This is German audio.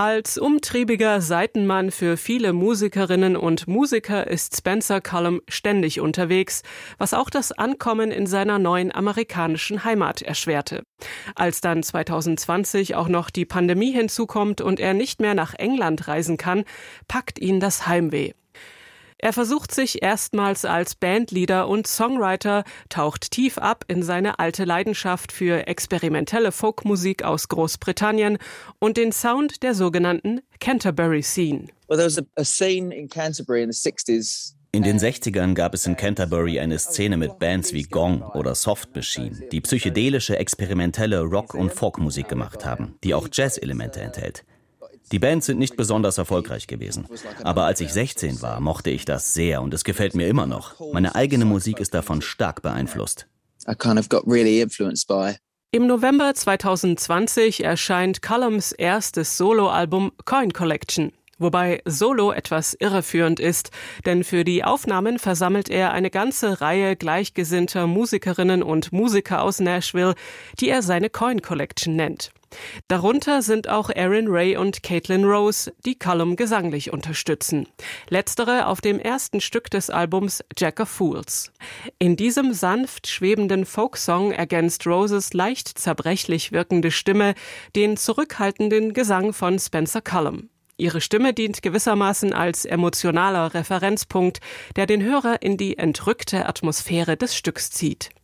Als umtriebiger Seitenmann für viele Musikerinnen und Musiker ist Spencer Cullum ständig unterwegs, was auch das Ankommen in seiner neuen amerikanischen Heimat erschwerte. Als dann 2020 auch noch die Pandemie hinzukommt und er nicht mehr nach England reisen kann, packt ihn das Heimweh. Er versucht sich erstmals als Bandleader und Songwriter, taucht tief ab in seine alte Leidenschaft für experimentelle Folkmusik aus Großbritannien und den Sound der sogenannten Canterbury Scene. In den 60ern gab es in Canterbury eine Szene mit Bands wie Gong oder Soft Machine, die psychedelische, experimentelle Rock- und Folkmusik gemacht haben, die auch Jazz-Elemente enthält. Die Bands sind nicht besonders erfolgreich gewesen. Aber als ich 16 war, mochte ich das sehr und es gefällt mir immer noch. Meine eigene Musik ist davon stark beeinflusst. Im November 2020 erscheint Cullums erstes Soloalbum Coin Collection. Wobei Solo etwas irreführend ist, denn für die Aufnahmen versammelt er eine ganze Reihe gleichgesinnter Musikerinnen und Musiker aus Nashville, die er seine Coin Collection nennt. Darunter sind auch Aaron Ray und Caitlin Rose, die Cullum gesanglich unterstützen. Letztere auf dem ersten Stück des Albums Jack of Fools. In diesem sanft schwebenden Folksong ergänzt Roses leicht zerbrechlich wirkende Stimme den zurückhaltenden Gesang von Spencer Cullum. Ihre Stimme dient gewissermaßen als emotionaler Referenzpunkt, der den Hörer in die entrückte Atmosphäre des Stücks zieht.